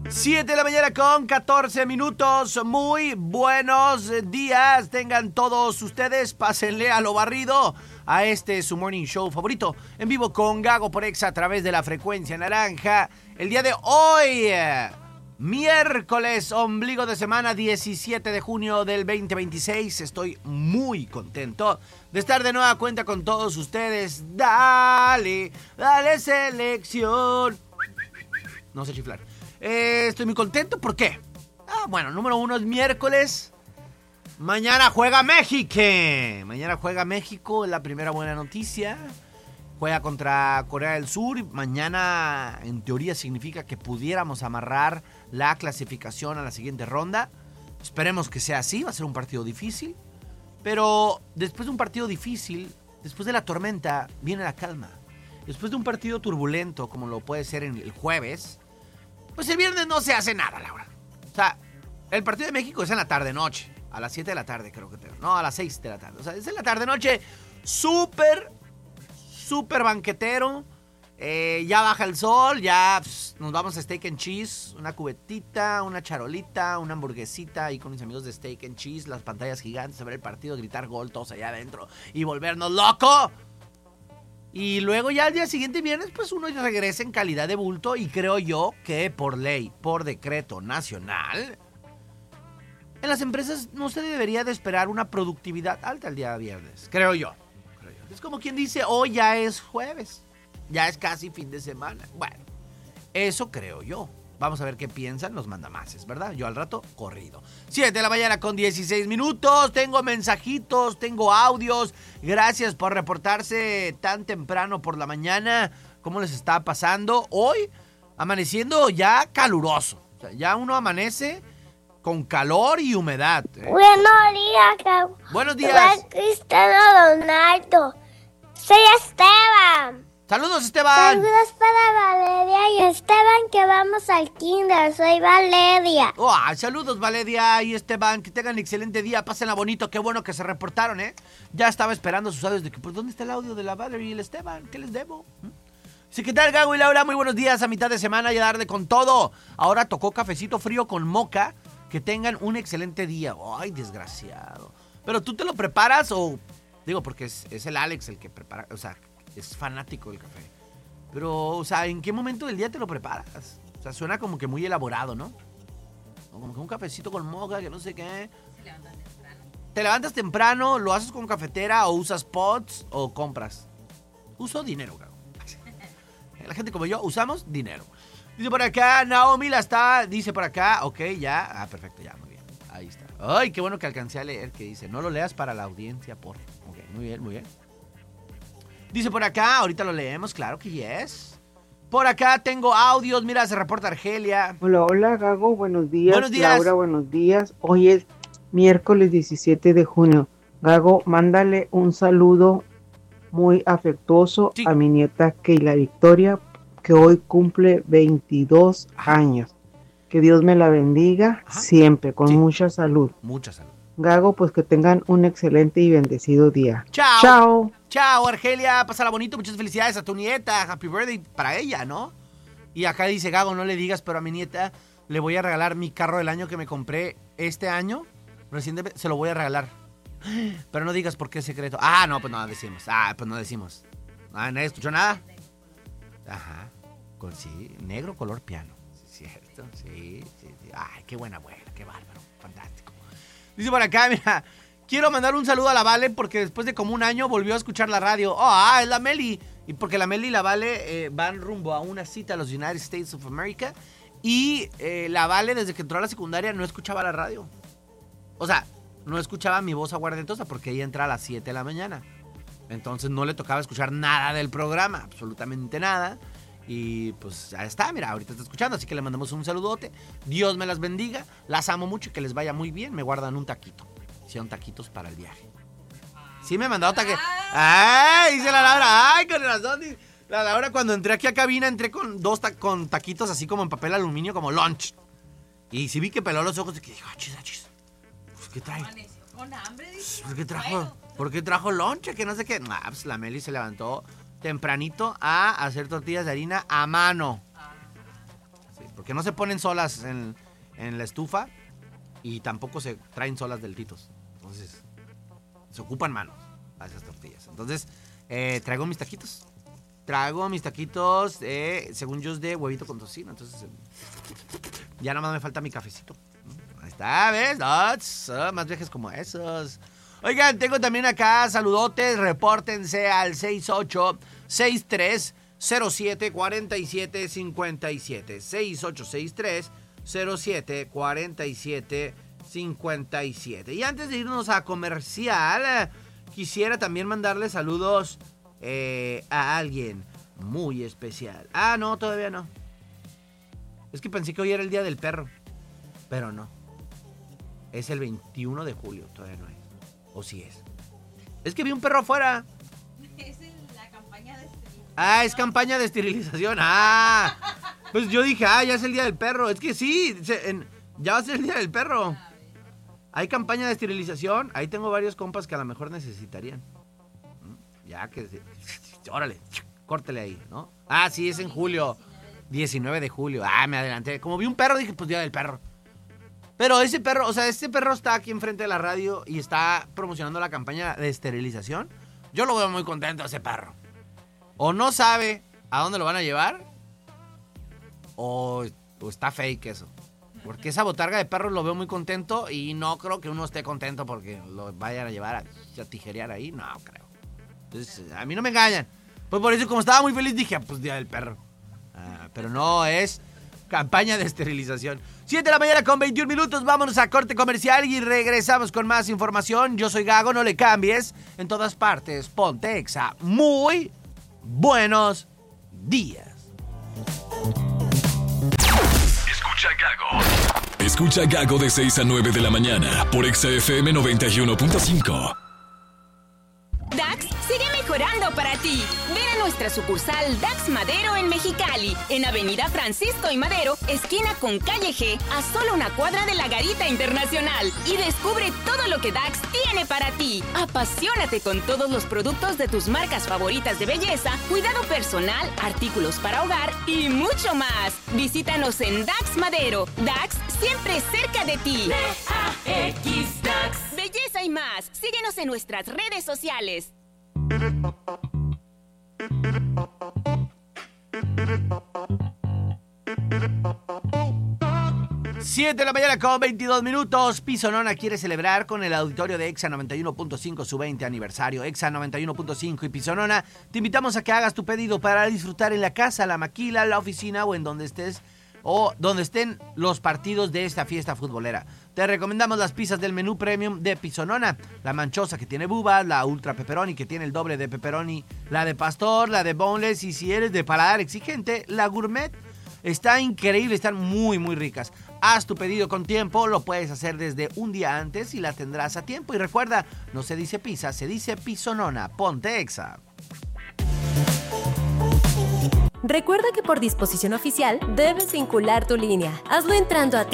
7 de la mañana con 14 minutos. Muy buenos días. Tengan todos ustedes. Pásenle a lo barrido a este su morning show favorito. En vivo con Gago por Exa a través de la frecuencia naranja. El día de hoy, miércoles, ombligo de semana, 17 de junio del 2026. Estoy muy contento de estar de nueva cuenta con todos ustedes. Dale, dale selección. No sé chiflar. Estoy muy contento, ¿por qué? Bueno, número uno es miércoles. Mañana juega México. Mañana juega México, es la primera buena noticia. Juega contra Corea del Sur. Mañana, en teoría, significa que pudiéramos amarrar la clasificación a la siguiente ronda. Esperemos que sea así, va a ser un partido difícil. Pero después de un partido difícil, después de la tormenta, viene la calma. Después de un partido turbulento, como lo puede ser en el jueves, pues el viernes no se hace nada, Laura. O sea, el partido de México es en la tarde-noche. A las 7 de la tarde, creo que tengo. No, a las 6 de la tarde. O sea, es en la tarde-noche. Súper banquetero. Ya baja el sol. Ya nos vamos a Steak and Cheese. Una cubetita, una charolita, una hamburguesita. Ahí con mis amigos de Steak and Cheese. Las pantallas gigantes. A ver el partido, gritar gol todos allá adentro. Y volvernos loco. Y luego ya al día siguiente viernes, pues uno regresa en calidad de bulto. Y creo yo que por ley, por decreto nacional, en las empresas no se debería de esperar una productividad alta el día viernes. Creo yo. Es como quien dice, hoy ya es jueves. Ya es casi fin de semana. Bueno, eso creo yo. Vamos a ver qué piensan los mandamases, ¿verdad? Yo al rato, corrido. 7 de la mañana con 16 minutos. Tengo mensajitos, tengo audios. Gracias por reportarse tan temprano por la mañana. ¿Cómo les está pasando? Hoy, amaneciendo ya caluroso. O sea, ya uno amanece con calor y humedad. Buenos días, Gabo. Buenos días. Soy Cristiano Ronaldo. Soy Esteban. Saludos, Esteban. Saludos para Valeria y Esteban, que vamos al kinder. Soy Valeria. Saludos, Valeria y Esteban. Que tengan excelente día. Pásenla bonito. Qué bueno que se reportaron, ¿eh? Ya estaba esperando sus audios de que, pues, ¿dónde está el audio de la Valeria y el Esteban? ¿Qué les debo? Sí, ¿qué tal, Gago y Laura? Muy buenos días. A mitad de semana y a darle con todo. Ahora tocó cafecito frío con moca. Que tengan un excelente día. Ay, desgraciado. Pero tú te lo preparas o... Digo, porque es el Alex el que prepara... O sea, es fanático del café. Pero, o sea, ¿en qué momento del día te lo preparas? O sea, suena como que muy elaborado, ¿no? O como que un cafecito con moca, que no sé qué. Se levantan temprano. ¿Te levantas temprano? ¿Lo haces con cafetera? ¿O usas pods? ¿O compras? Uso dinero, cabrón. La gente como yo usamos dinero. Dice por acá, Naomi dice por acá, ok, ya, perfecto, ya, muy bien, ahí está. Ay, qué bueno que alcancé a leer, que dice, no lo leas para la audiencia, por. Ok, muy bien, muy bien. Dice por acá, ahorita lo leemos, claro que yes. Por acá tengo audios, mira, se reporta Argelia. Hola, Gago, buenos días. Buenos días. Laura, buenos días. Hoy es miércoles 17 de junio. Gago, mándale un saludo muy afectuoso a mi nieta Keila Victoria, que hoy cumple 22 años. Que Dios me la bendiga siempre, con mucha salud. Mucha salud. Gago, pues que tengan un excelente y bendecido día. Chao. Chao. Chao, Argelia, pásala bonito, muchas felicidades a tu nieta, happy birthday para ella, ¿no? Y acá dice, Gago, no le digas, pero a mi nieta le voy a regalar mi carro del año que me compré este año, recientemente, se lo voy a regalar. Pero no digas por qué es secreto. No, pues no decimos. ¿Nadie escuchó nada? Ajá. Sí, negro color piano. ¿Cierto? Sí. Ay, qué buena abuela, qué bárbaro, fantástico. Dice por acá, mira, quiero mandar un saludo a la Vale porque después de como un año volvió a escuchar la radio. Es la Meli. Y porque la Meli y la Vale van rumbo a una cita a los United States of America. Y la Vale, desde que entró a la secundaria, no escuchaba la radio. O sea, no escuchaba mi voz aguardentosa porque ella entra a las 7 de la mañana. Entonces no le tocaba escuchar nada del programa, absolutamente nada. Y pues ya está, mira, ahorita está escuchando, así que le mandamos un saludote. Dios me las bendiga, las amo mucho y que les vaya muy bien. Me guardan un taquito. Hicieron taquitos para el viaje. Sí me mandaron taquitos. ¡Ay! Dice la Laura. ¡Ay, con razón! La Laura, cuando entré aquí a cabina, entré con con taquitos así como en papel aluminio, como lunch. Y sí vi que peló los ojos y que dijo, achis. Pues, ¿qué trae? Con hambre, dice. ¿Por qué trajo lonche? Que no sé qué. Pues la Meli se levantó tempranito a hacer tortillas de harina a mano. Sí, Porque no se ponen solas en la estufa y tampoco se traen solas del Titos. Entonces, se ocupan manos a esas tortillas. Entonces, traigo mis taquitos. Según yo, es de huevito con tocino. Entonces, ya nada más me falta mi cafecito. Ahí está, ¿ves? Más viajes como esos. Oigan, tengo también acá saludotes. Repórtense al 6863-074757. 6863-074757. Y antes de irnos a comercial, quisiera también mandarle saludos a alguien muy especial. Ah, no, todavía no. Es que pensé que hoy era el Día del Perro, pero no. Es el 21 de julio, todavía no es. ¿O sí es? Es que vi un perro afuera. Es la campaña de esterilización. Ah, es campaña de esterilización. Ah, pues yo dije, ya es el Día del Perro. Es que sí, ya va a ser el Día del Perro. Hay campaña de esterilización. Ahí tengo varios compas que a lo mejor necesitarían. Ya que... Órale, córtele ahí, ¿no? Ah, sí, es en julio. 19 de julio. Ah, me adelanté. Como vi un perro, dije, pues Día del Perro. Pero ese perro, o sea, este perro está aquí enfrente de la radio y está promocionando la campaña de esterilización. Yo lo veo muy contento a ese perro. O no sabe a dónde lo van a llevar, o está fake eso. Porque esa botarga de perros lo veo muy contento y no creo que uno esté contento porque lo vayan a llevar a tijerear ahí. No creo. Entonces, a mí no me engañan. Pues por eso, como estaba muy feliz, dije, pues Día del Perro. Pero no, es campaña de esterilización. 7 de la mañana con 21 minutos. Vámonos a corte comercial y regresamos con más información. Yo soy Gago, no le cambies. En todas partes, ponte Exa. Muy buenos días. Escucha Gago. Escucha Gago de 6 a 9 de la mañana por Exa FM 91.5. Dax sigue mejorando para ti. Ven a nuestra sucursal Dax Madero en Mexicali, en Avenida Francisco y Madero, esquina con Calle G, a solo una cuadra de la Garita Internacional. Y descubre todo lo que Dax tiene para ti. Apasionate con todos los productos de tus marcas favoritas de belleza, cuidado personal, artículos para hogar y mucho más. Visítanos en Dax Madero. Dax siempre cerca de ti. D-A-X Dax. Belleza y más. Síguenos en nuestras redes sociales. 7 de la mañana con 22 minutos. Pisonona quiere celebrar con el auditorio de Exa 91.5 su 20 aniversario. Exa 91.5 y Pisonona, te invitamos a que hagas tu pedido para disfrutar en la casa, la maquila, la oficina o en donde estés o donde estén los partidos de esta fiesta futbolera. Te recomendamos las pizzas del menú premium de Pisonona, la manchosa que tiene bubas, la ultra pepperoni que tiene el doble de pepperoni, la de pastor, la de boneless y si eres de paladar exigente, la gourmet. Está increíble, están muy muy ricas. Haz tu pedido con tiempo, lo puedes hacer desde un día antes y la tendrás a tiempo. Y recuerda, no se dice pizza, se dice Pisonona. Ponte Exa. Recuerda que por disposición oficial debes vincular tu línea. Hazlo entrando a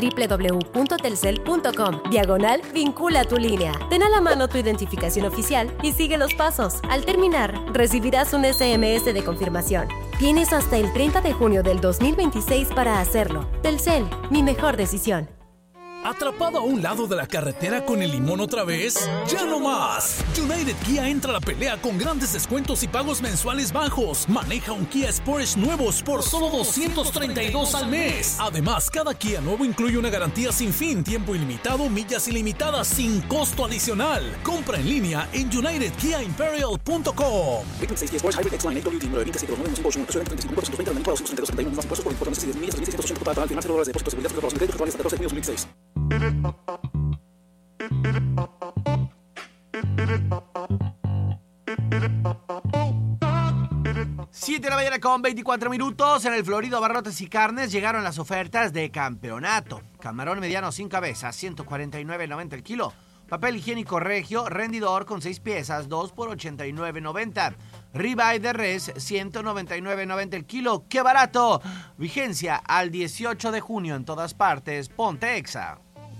www.telcel.com/vincula tu línea. Ten a la mano tu identificación oficial y sigue los pasos. Al terminar, recibirás un SMS de confirmación. Tienes hasta el 30 de junio del 2026 para hacerlo. Telcel, mi mejor decisión. ¿Atrapado a un lado de la carretera con el limón otra vez? ¡Ya no más! United Kia entra a la pelea con grandes descuentos y pagos mensuales bajos. Maneja un Kia Sportage nuevos por solo $232 al mes. Además, cada Kia nuevo incluye una garantía sin fin, tiempo ilimitado, millas ilimitadas sin costo adicional. Compra en línea en UnitedKiaImperial.com. Siete de la mañana con 24 minutos. En el Florido Abarrotes y Carnes llegaron las ofertas de campeonato. Camarón mediano sin cabeza, $149.90 el kilo. Papel higiénico regio, rendidor con 6 piezas, 2 por $89.90. Ribeye de res, $199.90 el kilo. ¡Qué barato! Vigencia al 18 de junio en todas partes. Ponte Exa.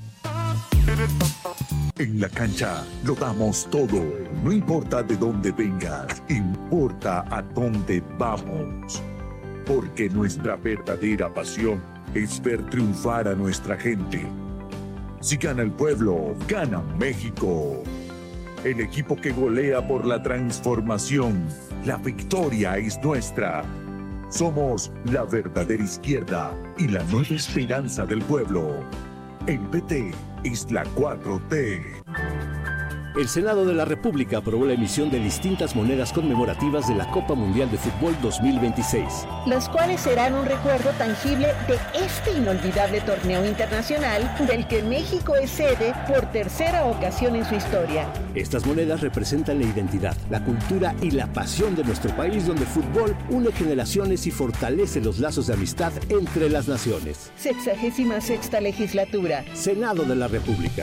En la cancha lo damos todo. No importa de dónde vengas, importa a dónde vamos. Porque nuestra verdadera pasión es ver triunfar a nuestra gente. Si gana el pueblo, gana México. El equipo que golea por la transformación. La victoria es nuestra. Somos la verdadera izquierda y la nueva esperanza del pueblo. El PT es la 4T. El Senado de la República aprobó la emisión de distintas monedas conmemorativas de la Copa Mundial de Fútbol 2026. Las cuales serán un recuerdo tangible de este inolvidable torneo internacional del que México es sede por tercera ocasión en su historia. Estas monedas representan la identidad, la cultura y la pasión de nuestro país, donde el fútbol une generaciones y fortalece los lazos de amistad entre las naciones. 66ª legislatura. Senado de la República.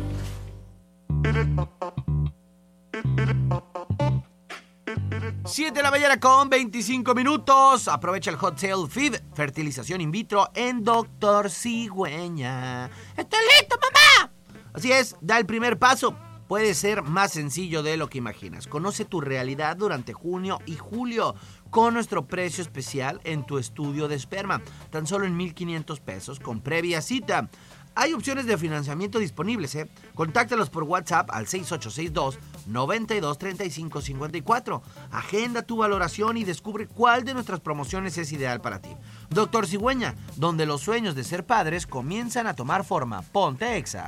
7 de la mañana con 25 minutos. Aprovecha el Hot Sale Feed, fertilización in vitro en Dr. Cigüeña. ¡Estoy listo, mamá! Así es, da el primer paso. Puede ser más sencillo de lo que imaginas. Conoce tu realidad durante junio y julio con nuestro precio especial en tu estudio de esperma. Tan solo en 1,500 pesos con previa cita. Hay opciones de financiamiento disponibles, ¿eh? Contáctalos por WhatsApp al 6862-923554. Agenda tu valoración y descubre cuál de nuestras promociones es ideal para ti. Dr. Cigüeña, donde los sueños de ser padres comienzan a tomar forma. Ponte Exa.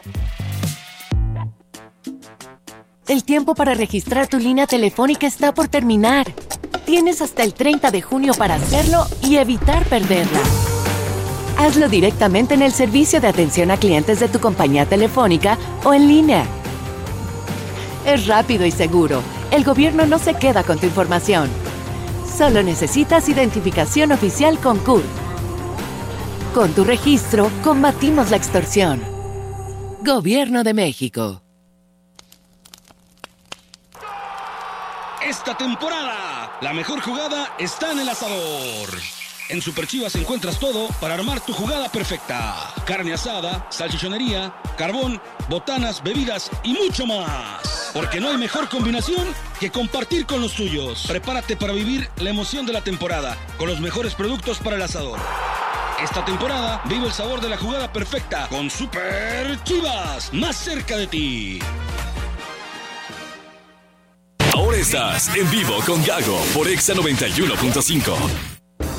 El tiempo para registrar tu línea telefónica está por terminar. Tienes hasta el 30 de junio para hacerlo y evitar perderla. Hazlo directamente en el servicio de atención a clientes de tu compañía telefónica o en línea. Es rápido y seguro. El gobierno no se queda con tu información. Solo necesitas identificación oficial con CURP. Con tu registro, combatimos la extorsión. Gobierno de México. Esta temporada, la mejor jugada está en el asador. En Super Chivas encuentras todo para armar tu jugada perfecta. Carne asada, salchichonería, carbón, botanas, bebidas y mucho más. Porque no hay mejor combinación que compartir con los tuyos. Prepárate para vivir la emoción de la temporada con los mejores productos para el asador. Esta temporada vive el sabor de la jugada perfecta con Super Chivas, más cerca de ti. Ahora estás en vivo con Gago por Exa 91.5.